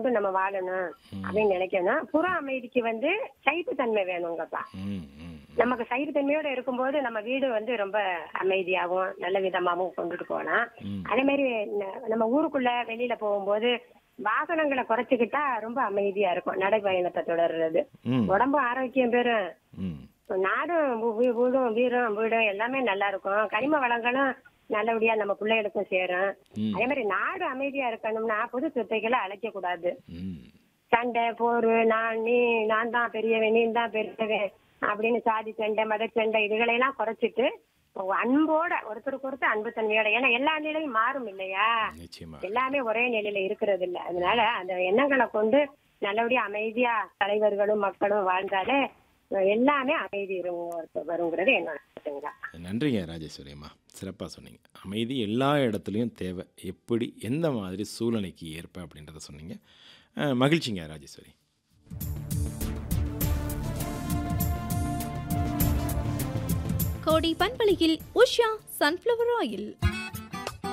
மட்டும் நம்ம வாழணும் அப்படின்னு நினைக்கணும். புற அமைதிக்கு சகிப்புத்தன்மை வேணுங்கப்பா. நமக்கு சகிப்புத்தன்மையோட இருக்கும்போது நம்ம வீடு ரொம்ப அமைதியாகவும் நல்ல விதமாகவும் கொண்டுட்டு போகலாம். அதே மாதிரி நம்ம ஊருக்குள்ள வெளியில போகும்போது வாகனங்களை குறைச்சிக்கிட்டா ரொம்ப அமைதியா இருக்கும். நடைபயணத்தை தொடர்றது உடம்பு ஆரோக்கியம் பெறும், நாடும் வீடும் எல்லாமே நல்லா இருக்கும். கனிம வளங்களும் நல்லபடியா நம்ம பிள்ளைகளுக்கும் சேரும். அதே மாதிரி நாடு அமைதியா இருக்கணும்னா பொது சொத்தைகளை அழைக்க கூடாது. சண்டை போரு நான் தான் பெரியவன் நீ தான் பெரியவன் அப்படின்னு சாதி சண்டை மத சண்டை இதுகளையெல்லாம் குறைச்சிட்டு அன்போட ஒருத்தருக்கு ஒருத்தர் அன்பு தன்மையோட, ஏன்னா எல்லா நிலையும் மாறும் இல்லையா, எல்லாமே ஒரே நிலையில இருக்கிறது இல்ல. அதனால அந்த எண்ணங்களை கொண்டு நல்லபடியா அமைதியா தலைவர்களும் மக்களும் வாழ்ந்தாலே எல்லாமே அமைதி வருங்கிறது என்னோட கருத்துங்க. நன்றிங்க ராஜேஸ்வரி அம்மா, சிறப்பாக சொன்னீங்க. அமைதி எல்லா இடத்துலையும் தேவை, எப்படி எந்த மாதிரி சூழ்நிலைக்கு ஏற்ப அப்படின்றத சொன்னீங்க. மகிழ்ச்சிங்க ராஜேஸ்வரி. கோடி பண்பலையில் உஷா சன்ஃப்ளவர் ஆயில்.